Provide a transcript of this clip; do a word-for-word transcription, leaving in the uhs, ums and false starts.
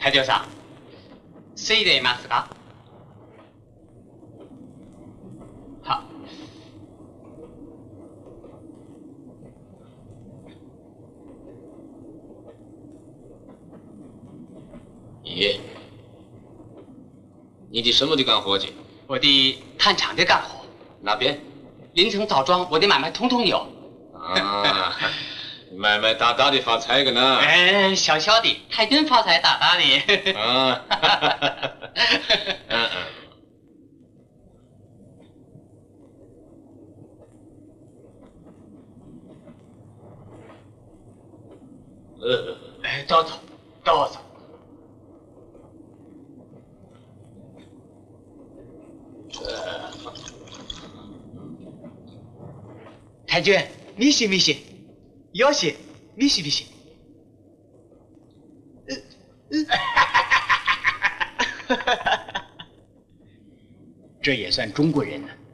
太久さん、睡でいますか？好。 咦，你的什么的干活去？ 我的炭厂的干活， 哪边？ 林城枣庄，我的买卖通通有。 啊，买买大大的发财个呢？ 哎，小小的，太君发财大大的。 啊，嗯嗯。呃， 哎，どうぞ，どうぞ。太君，米西米西，有西米西米西。这也算中国人呢。